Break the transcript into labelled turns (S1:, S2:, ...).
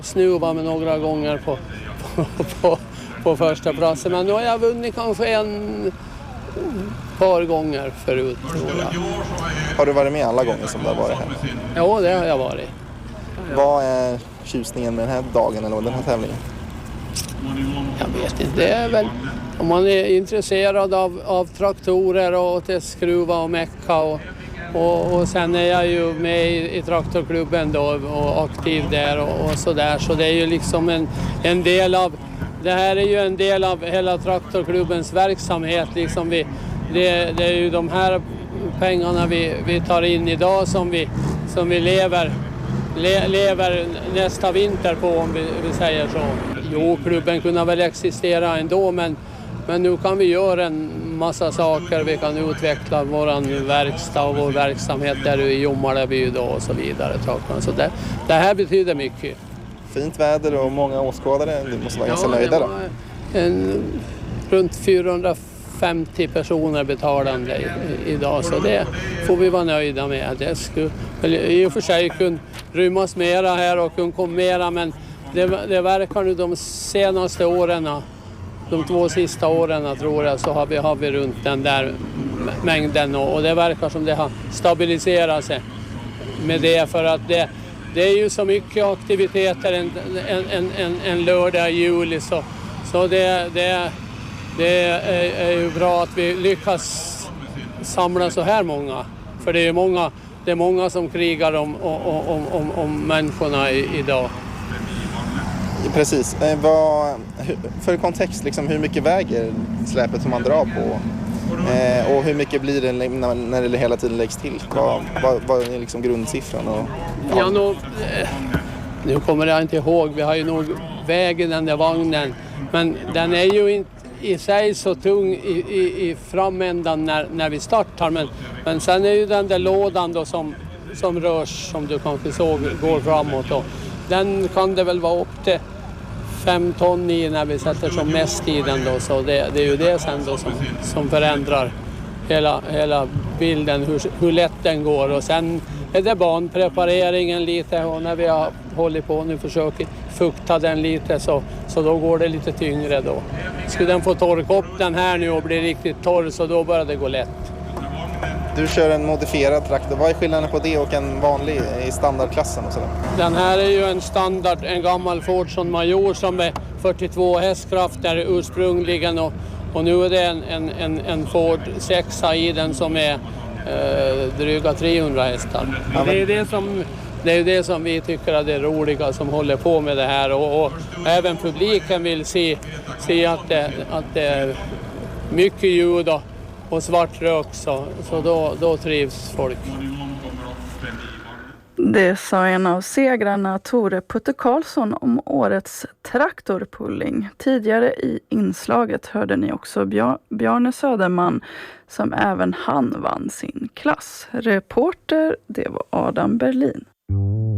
S1: Snuva med några gånger på första platsen, men nu har jag vunnit kanske ett par gånger förut, tror jag.
S2: Har du varit med alla gånger som du har varit här?
S1: Ja, det har jag varit.
S2: Vad är tjusningen med den här dagen eller den här tävlingen?
S1: Jag vet inte, det är väl om man är intresserad av traktorer och till skruva och mecka och sen är jag ju med i traktorklubben då och aktiv där och sådär, så det är ju liksom en del av, det här är ju en del av hela traktorklubbens verksamhet liksom. Det är ju de här pengarna vi tar in idag som vi lever nästa vinter på, om vi säger så. Jo, klubben kunde väl existera ändå, men nu kan vi göra en massa saker. Vi kan utveckla våran verkstad och vår verksamhet där i Jommaleby då och så vidare. Så det här betyder mycket.
S2: Fint väder och många åskådare. Du måste vara ganska nöjda då.
S1: Runt 450 personer betalande idag, så det får vi vara nöjda med. Det skulle i och för sig kunna rymmas mera här och kunna komma mera, men det verkar nu de senaste åren, de 2 sista åren tror jag, så har vi runt den där mängden och det verkar som det har stabiliserat sig med det, för att det är ju så mycket aktiviteter en lördag i juli, så det är ju bra att vi lyckas samla så här många, för det är många som krigar om människorna idag.
S2: Precis. För kontext, liksom, hur mycket väger släpet som man drar på? Och hur mycket blir det när det hela tiden läggs till? Vad är liksom grundsiffran?
S1: Nu kommer jag inte ihåg. Vi har ju nog väg i den där vagnen. Men den är ju inte i sig så tung i framändan när vi startar. Men sen är ju den där lådan då som rörs, som du kanske såg, går framåt då. Den kan det väl vara upp till 5 ton i när vi sätter som mest i den då, så det är ju det sen då som förändrar hela bilden, hur lätt den går, och sen är det banprepareringen lite, och när vi har hållit på nu försöker fukta den lite så då går det lite tyngre då. Skulle den få torka upp den här nu och bli riktigt torr, så då börjar det gå lätt.
S2: Du kör en modifierad traktor. Vad är skillnaden på det och en vanlig i standardklassen och sådär?
S1: Den här är ju en standard, en gammal Fordson Major som är 42 hästkrafter ursprungligen, och nu är det en Ford 6 i den som är dryga 300 hästar. Ja, det är ju det som vi tycker är det roliga som håller på med det här, och även publiken vill se att det är mycket ljud och svart rök, så då trivs folk.
S3: Det sa en av segrarna, Tore Putte Karlsson, om årets traktorpulling. Tidigare i inslaget hörde ni också Bjarne Söderman, som även han vann sin klass. Reporter, det var Adam Berlin.